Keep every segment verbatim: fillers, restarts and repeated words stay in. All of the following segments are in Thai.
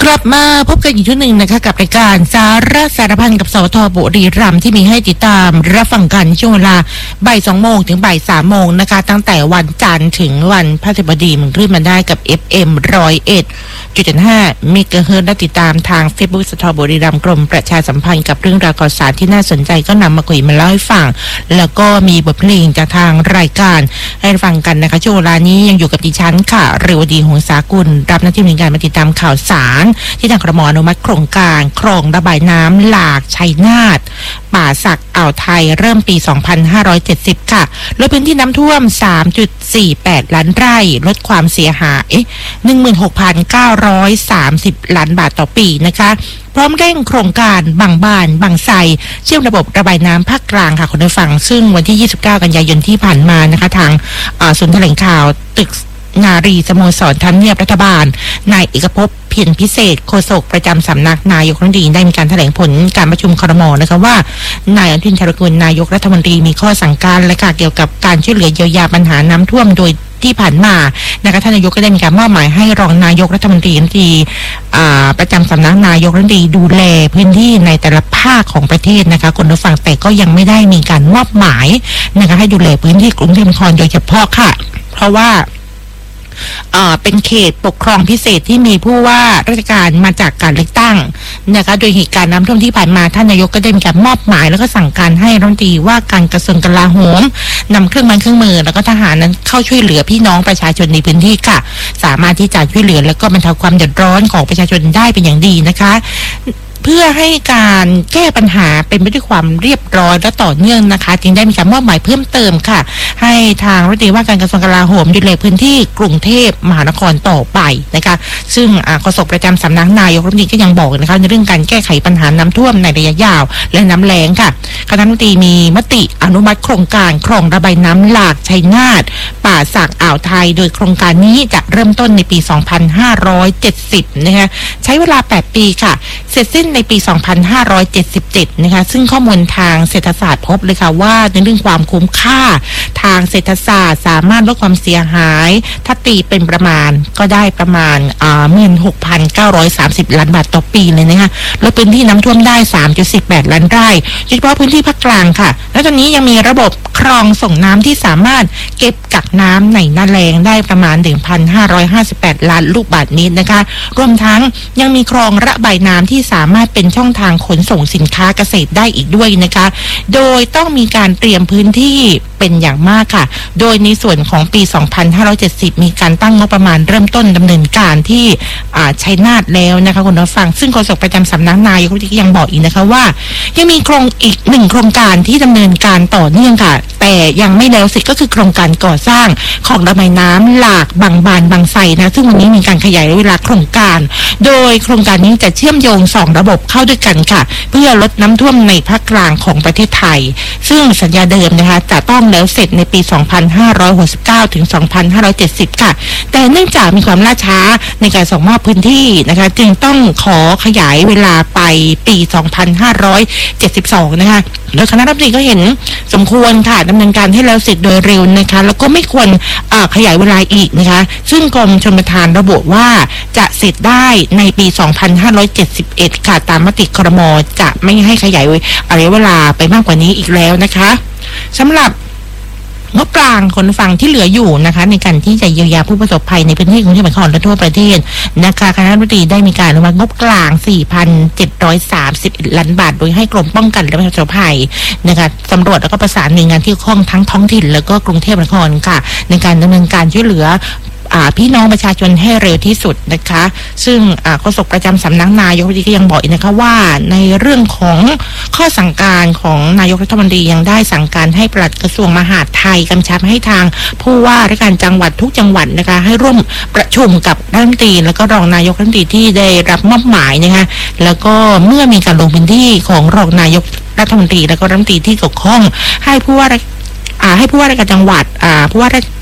ลับมาพบกันอีกช่วงหนึ่งนะคะกับรายการสาระสารพันกับสวทบุรีรัมย์ที่มีให้ติดตามรับฟังกันช่วงเวลาบ่ายสองโมงถึงบ่ายสามโมงนะคะตั้งแต่วันจันทร์ถึงวันพฤหัสบดีมันคลื่นมาได้กับ เอฟ เอ็ม ร้อยเอ็ดจุดห้าเมกะเฮิรตซ์และติดตามทาง Facebook สทบุรีรัมย์กรมประชาสัมพันธ์กับเรื่องราวข่าวสารที่น่าสนใจก็นำมาคุยมาเล่าให้ฟังแล้วก็มีบทเพลงจากทางรายการให้ฟังกันนะคะช่วงเวลานี้ยังอยู่กับดิฉันค่ะเรวดีหงสากุลรับหน้าที่ในการมาติดตามข่าวสารที่ทางครม.อนุมัติโครงการคลองระบายน้ำหลากชัยนาทป่าสักอ่าวไทยเริ่มปีสองพันห้าร้อยเจ็ดสิบค่ะลดพื้นที่น้ำท่วม สามจุดสี่แปด ล้านไร่ลดความเสียหาย หนึ่งหมื่นหกพันเก้าร้อยสามสิบ ล้านบาทต่อปีนะคะพร้อมเร่งโครงการบางบานบางไทรเชื่อมระบบระบายน้ำภาคกลางค่ะคุณผู้ฟังซึ่งวันที่ยี่สิบเก้ากันยายนที่ผ่านมานะคะทางศูนย์แถลงข่าวตึกนารีสโมสรทำเนียบรัฐบาลนายเอกภพเพียรพิเศษโฆษกประจำสำนักนายกรัฐมนตรีได้มีการแถลงผลการประชุมครม.นะคะว่านายอนุทินชาญวิรากูลนายกรัฐมนตรีมีข้อสั่งการและการเกี่ยวกับการช่วยเหลือเยียวยาปัญหาน้ำท่วมโดยที่ผ่านมานะคะท่านนายกก็ได้มีการมอบหมายให้รองนายกรัฐมนตรีที่ประจำสำนักนายกรัฐมนตรีดูแลพื้นที่ในแต่ละภาคของประเทศนะคะคนผู้ฟังแต่ก็ยังไม่ได้มีการมอบหมายนะคะให้ดูแลพื้นที่กรุงเทพมหานครโดยเฉพาะค่ะเพราะว่าเป็นเขตปกครองพิเศษที่มีผู้ว่าราชการมาจากการเลือกตั้งนะคะโดยเหตุการณ์น้ำท่วมที่ผ่านมาท่านนายกก็ได้มีการมอบหมายแล้วก็สั่งการให้รัฐมนตรีว่าการกระทรวงกลาโหมนำเครื่องมือเครื่องมือแล้วก็ทหารนั้นเข้าช่วยเหลือพี่น้องประชาชนในพื้นที่ค่ะสามารถที่จะช่วยเหลือแล้วก็บรรเทาความเดือดร้อนของประชาชนได้เป็นอย่างดีนะคะเพื่อให้การแก้ปัญหาเป็นไปด้วยความเรียบร้อยและต่อเนื่องนะคะจึงได้มีการมอบหมายเพิ่มเติมค่ะให้ทางรัฐมนตรีว่าการกระทรวงกลาโหมดูแลพื้นที่กรุงเทพมหานครต่อไปนะคะซึ่งโฆษกประจำสำนักนายกรัฐมนตรีก็ยังบอกนะคะในเรื่องการแก้ไขปัญหาน้ำท่วมในระยะยาวและน้ำแล้งค่ะคณะรัฐมนตรีมีมติอนุมัติโครงการคลองระบายน้ำหลากชัยนาทป่าสักอ่าวไทยโดยโครงการนี้จะเริ่มต้นในปีสองพันห้าร้อยเจ็ดสิบนะคะใช้เวลาแปดปีค่ะเสร็จสิ้นในปีสองพันห้าร้อยเจ็ดสิบเจ็ดนะคะซึ่งข้อมูลทางเศรษฐศาสตร์พบเลยค่ะว่าในเรื่องความคุ้มค่าทางเศรษฐศาสตร์สามารถลดความเสียหายถ้าตีเป็นประมาณก็ได้ประมาณอ่า หนึ่งหมื่นหกพันเก้าร้อยสามสิบ ล้านบาทต่อปีเลยนะคะลดพื้นที่น้ำท่วมได้ สามจุดสี่แปด ล้านไร่โดยเฉพาะพื้นที่ภาคกลางค่ะและตอนนี้ยังมีระบบคลองส่งน้ำที่สามารถเก็บกักน้ำในหน้าแล้งได้ประมาณ หนึ่งพันห้าร้อยห้าสิบแปด ล้านลูกบาศก์เมตรนะคะรวมทั้งยังมีคลองระบายน้ำที่สามารถเป็นช่องทางขนส่งสินค้าเกษตรได้อีกด้วยนะคะโดยต้องมีการเตรียมพื้นที่เป็นอย่างมากค่ะโดยในส่วนของปีสองพันห้าร้อยเจ็ดสิบมีการตั้งงบประมาณเริ่มต้นดำเนินการที่ชัยนาทแล้วนะคะคุณผู้ฟังซึ่งโฆษกประจำสำนักนายกก็ยังบอกอีกนะคะว่ายังมีโครงอีกหนึ่งโครงการที่ดำเนินการต่อเนื่องค่ะแต่ยังไม่แล้วเสร็จก็คือโครงการก่อสร้างของระบายน้ำหลากบางบานบางไทรนะซึ่งวันนี้มีการขยายเวลาโครงการโดยโครงการนี้จะเชื่อมโยงสองระบบเข้าด้วยกันค่ะเพื่อลดน้ำท่วมในภาคกลางของประเทศไทยซึ่งสัญญาเดิมนะคะจะต้องแล้วเสร็จในปีสองพันห้าร้อยหกสิบเก้าถึงสองพันห้าร้อยเจ็ดสิบค่ะแต่เนื่องจากมีความล่าช้าในการส่งมอบพื้นที่นะคะจึงต้องขอขยายเวลาไปปีสองพันห้าร้อยเจ็ดสิบสองนะคะโดยคณะรัฐมนตรีก็เห็นสมควรค่ะดำเนินการให้แล้วเสร็จโดยเร็วนะคะแล้วก็ไม่ควรขยายเวลาอีกนะคะซึ่งกรมชลประทานระบุว่าจะเสร็จได้ในปีสองพันห้าร้อยเจ็ดสิบเอ็ดค่ะตามมติครม.จะไม่ให้ขยายระยะเวลาไปมากกว่านี้อีกแล้วนะคะสำหรับงบกลางคนฟังที่เหลืออยู่นะคะในการที่จะเยียวยาผู้ประสบภัยในพื้นที่กรุงเทพมหานครและทั่วประเทศนะคะคณะรัฐมนตรีได้มีการอนุมัติงบกลาง สี่พันเจ็ดร้อยสามสิบ ล้านบาทโดยให้กรมป้องกันและบรรเทาสาธารณภัยนะคะสำรวจแล้วก็ประสานหน่วยงานที่เกี่ยวข้องทั้งท้องถิ่นแล้วก็กรุงเทพมหานครค่ะในการดำเนินการช่วยเหลือพี่น้องประชาชนให้เร็วที่สุดนะคะซึ่งโฆษกประจำสำนักนายกรัฐมนตรีก็ยังบอกอีกนะคะว่าในเรื่องของข้อสั่งการของนายกรัฐมนตรียังได้สั่งการให้ปลัดกระทรวงมหาดไทยกำชับให้ทางผู้ว่าราชการจังหวัดทุกจังหวัดนะคะให้ร่วมประชุมกับรัฐมนตรีแล้วก็รองนายกรัฐมนตรีที่ได้รับมอบหมายนะคะแล้วก็เมื่อมีการลงพื้นที่ของรองนายกรัฐมนตรีแล้วก็รัฐมนตรีที่เกี่ยวข้องให้ผู้ว่าให้ผู้ว่าราชการจังหวัดผู้ว่าราช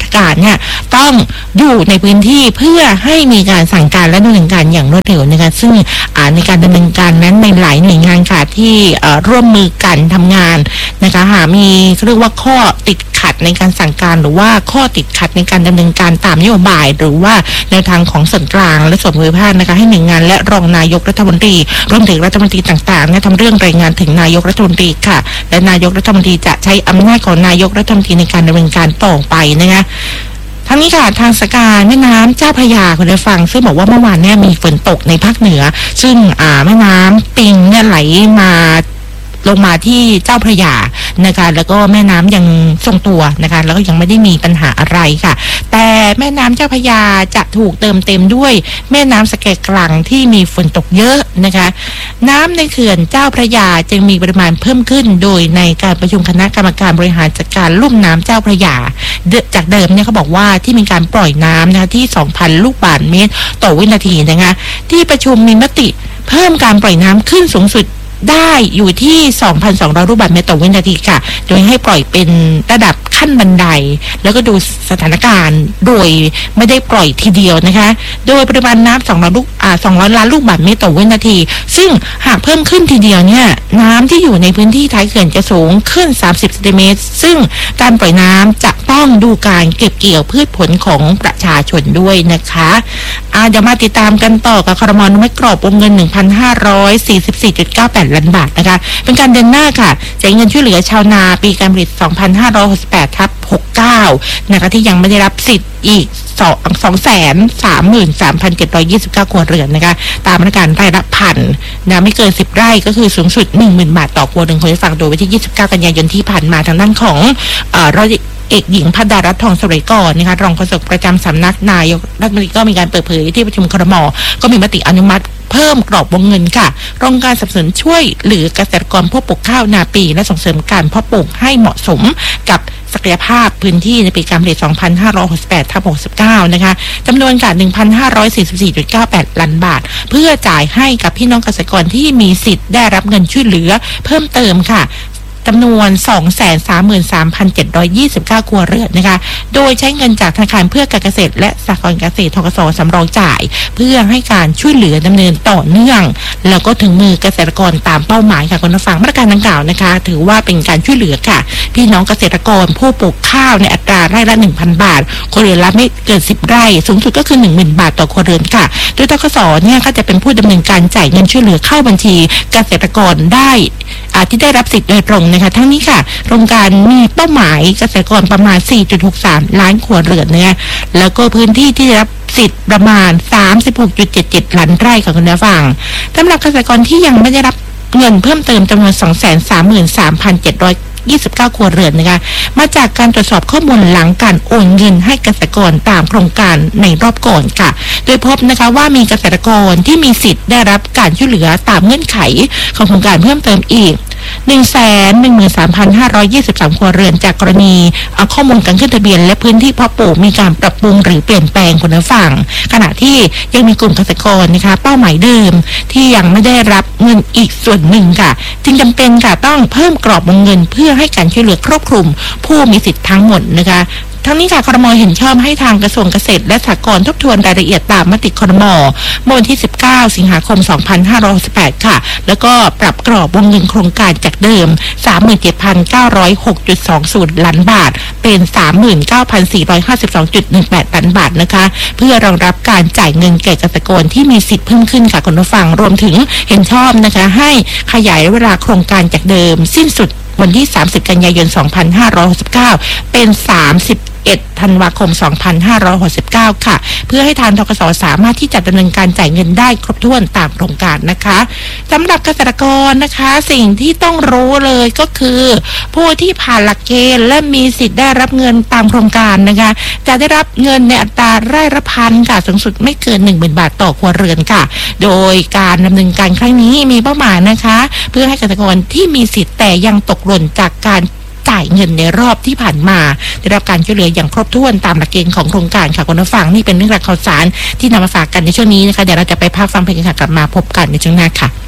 การเนี่ยต้องอยู่ในพื้นที่เพื่อให้มีการสั่งการและดำเนินการอย่างรวดเร็วนะคะซึ่งในการดำเนินการนั้นในหลายหน่วยงานค่ะที่ร่วมมือกันทำงานนะคะหากมีเรียกว่าข้อติดขัดในการสั่งการหรือว่าข้อติดขัดในการดำเนินการตามนโยบายหรือว่าแนวทางของส่วนกลางและส่วนภูมิภาคนะคะให้หน่วยงานและรองนายกรัฐมนตรีรวมถึงรัฐมนตรีต่างๆเนี่ยทำเรื่องรายงานถึงนายกรัฐมนตรีค่ะและนายกรัฐมนตรีจะใช้อำนาจของนายกรัฐมนตรีในการดำเนินการต่อไปนะคะทั้งนี้ค่ะทางสกาแม่น้ำเจ้าพระยาคุณผู้ฟังซึ่งบอกว่าเมื่อวานเนี่ยมีฝนตกในภาคเหนือซึ่งอ่าแม่น้ำปิงเนี่ยไหลมาลงมาที่เจ้าพระยานะคะแล้วก็แม่น้ำยังทรงตัวนะคะแล้วก็ยังไม่ได้มีปัญหาอะไรค่ะแต่แม่น้ำเจ้าพระยาจะถูกเติมเต็มด้วยแม่น้ำสะแกกรังที่มีฝนตกเยอะนะคะน้ำในเขื่อนเจ้าพระยาจึงมีปริมาณเพิ่มขึ้นโดยในการประชุมคณะกรรมการบริหารจัดการลุ่มน้ำเจ้าพระยาจากเดิมเนี่ยเขาบอกว่าที่มีการปล่อยน้ำนะคะที่ สองพัน ลูกบาศก์เมตรต่อวินาทีนะคะที่ประชุมมีมติเพิ่มการปล่อยน้ำขึ้นสูงสุดได้อยู่ที่ สองพันสองร้อย ลูกบาศก์เมตรต่อวินาทีค่ะโดยให้ปล่อยเป็นระดับขั้นบันไดแล้วก็ดูสถานการณ์โดยไม่ได้ปล่อยทีเดียวนะคะโดยปริมาณน้ำสองร้อยลูกอ่าสองร้อยล้านลูกบาศก์เมตรต่อวินาทีซึ่งหากเพิ่มขึ้นทีเดียวเนี่ยน้ำที่อยู่ในพื้นที่ท้ายเขื่อนจะสูงขึ้นสามสิบเซนติเมตรซึ่งการปล่อยน้ำจะต้องดูการเก็บเกี่ยวพืชผลของประชาชนด้วยนะคะอ่าเดี๋ยวมาติดตามกันต่อกับครม.อนุมัติกรอบวงเงิน หนึ่งพันห้าร้อยสี่สิบสี่จุดเก้าแปด ล้านบาทนะคะเป็นการเดินหน้าค่ะจ่ายเงินช่วยเหลือชาวนาปีการผลิต สองพันห้าร้อยหกสิบแปด ทับ หกสิบเก้า นะคะที่ยังไม่ได้รับสิทธิ์อีก สองแสนสามหมื่นสามพันเจ็ดร้อยยี่สิบเก้า ครัวเรือนนะคะตามมาตรการไร่ละพันนะไม่เกินสิบไร่ก็คือสูงสุด หนึ่งหมื่น บาทต่อครัวเรือนคนที่ฟังโดยวันที่ยี่สิบเก้ากันยายนที่ผ่านมาทางด้านของเอ่อร้อยเอกหญิงภัดารัตน์ทองสริกรนะคะรองโฆษกประจำสำนักนายกรัฐมนตรีก็มีการเปิดเผยที่ประชุมครม.ก็มีมติอนุมัติเพิ่มกรอบวงเงินค่ะโครงการสนับสนุนช่วยเหลือเกษตรกรผู้ปลูกข้าวนาปีและส่งเสริมการเพาะปลูกให้เหมาะสมกับศักยภาพพื้นที่ในปีการผลิต สองพันห้าร้อยหกสิบแปด ทับ หกสิบเก้า นะคะจำนวนการ หนึ่งพันห้าร้อยสี่สิบสี่จุดเก้าแปด ล้านบาทเพื่อจ่ายให้กับพี่น้องเกษตรกรที่มีสิทธิ์ได้รับเงินช่วยเหลือเพิ่มเติมค่ะจำนวน สองแสนสามหมื่นสามพันเจ็ดร้อยยี่สิบเก้า ครัวเรือนนะคะโดยใช้เงินจากธนาคารเพื่อการเกษตรและสหกรณ์เกษตรธกส.สำรองจ่ายเพื่อให้การช่วยเหลือดำเนินต่อเนื่องแล้วก็ถึงมือเกษตรกรตามเป้าหมายค่ะคุณผู้ฟังมาตรการดังกล่าวนะคะถือว่าเป็นการช่วยเหลือค่ะพี่น้องเกษตรกรผู้ปลูกข้าวในอัตราไร่ละ หนึ่งพัน บาทครัวเรือนละไม่เกินสิบไร่สูงสุดก็คือ หนึ่งหมื่น บาทต่อครัวเรือนค่ะโดยธกส.เนี่ยก็จะเป็นผู้ดำเนินการจ่ายเงินช่วยเหลือเข้าบัญชีเกษตรกรได้ที่ได้รับสิทธิ์โดยตรงนะคะทั้งนี้ค่ะโครงการมีเป้าหมายเกษตรกรประมาณ สี่จุดหกสาม ล้านครัวเรือนเนี่ยแล้วก็พื้นที่ที่ได้รับสิทธิ์ประมาณ สามสิบหกจุดเจ็ดเจ็ด ล้านไร่ค่ะคุณผู้ฟังสำหรับเกษตรกรที่ยังไม่ได้รับเงินเพิ่มเติมจำนวน สองแสนสามหมื่นสามพันเจ็ดร้อยยี่สิบเก้า ครัวเรือนนะคะมาจากการตรวจสอบข้อมูลหลังการโอนเงินให้เกษตรกรตามโครงการในรอบก่อนค่ะโดยพบนะคะว่ามีเกษตรกรที่มีสิทธิ์ได้รับการช่วยเหลือตามเงื่อนไขของโครงการเพิ่มเติมอีก หนึ่งแสนหนึ่งหมื่นสามพันห้าร้อยยี่สิบสาม ครัวเรือนจากกรณีเอาข้อมูลการขึ้นทะเบียนและพื้นที่เพาะปลูกมีการปรับปรุงหรือเปลี่ยนแปลงคุณผู้ฟังขณะที่ยังมีกลุ่มเกษตรกรนะคะเป้าหมายเดิมที่ยังไม่ได้รับเงินอีกส่วนหนึ่งค่ะจึงจำเป็นค่ะต้องเพิ่มกรอบวงเงินเพื่อให้การช่วยเหลือครอบคลุมผู้มีสิทธิ์ทั้งหมดนะคะทั้งนี้ค่ะครม.เห็นชอบให้ทางกระทรวงเกษตรและสหกรณ์ทบทวนรายละเอียดตามมติครม.เมื่อวันที่สิบเก้าสิงหาคมสองพันห้าร้อยหกสิบแปดค่ะแล้วก็ปรับกรอบวงเงินโครงการจากเดิม สามหมื่นเจ็ดพันเก้าร้อยหกจุดสองศูนย์ ล้านบาทเป็น สามหมื่นเก้าพันสี่ร้อยห้าสิบสองจุดหนึ่งแปด ล้านบาทนะคะเพื่อรองรับการจ่ายเงินแก่เกษตรกรที่มีสิทธิ์เพิ่มขึ้นค่ะคุณผู้ฟังรวมถึงเห็นชอบนะคะให้ขยายเวลาโครงการจากเดิมสิ้นสุดวันที่สามสิบกันยายนสองพันห้าร้อยหกสิบเก้าเป็นสามสิบเอ็ดธันวาคมสองพันห้าร้อยหกสิบเก้าค่ะเพื่อให้ทางธกส.สามารถที่จะดำเนินการจ่ายเงินได้ครบถ้วนตามโครงการนะคะสำหรับเกษตรกรนะคะสิ่งที่ต้องรู้เลยก็คือผู้ที่ผ่านหลักเกณฑ์และมีสิทธิ์ได้รับเงินตามโครงการนะคะจะได้รับเงินในอัตราไร่ละพันค่ะสูงสุดไม่เกิน หนึ่งหมื่น บาทต่อครัวเรือนค่ะโดยการดำเนินการครั้งนี้มีเป้าหมายนะคะเพื่อให้เกษตรกรที่มีสิทธิ์แต่ยังตกหล่นจากการจ่ายเงินในรอบที่ผ่านมาได้รับการช่วยเหลืออย่างครบถ้วนตามหลักเกณฑ์ของโครงการค่ะคุณผู้ฟังนี่เป็นเรื่องราวข่าวสารที่นำมาฝากกันในช่วงนี้นะคะเดี๋ยวเราจะไปพักฟังเพลงค่ะกลับมาพบกันในช่วงหน้าค่ะ